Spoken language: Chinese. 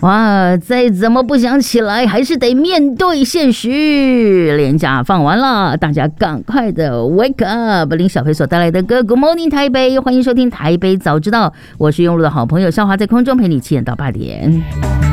哇，再怎么不想起来，还是得面对现实。连假放完了，大家赶快的 wake up！林小飞所带来的歌 ，Good Morning 台北，欢迎收听台北早知道，我是用路的好朋友肖华，在空中陪你7点到8点。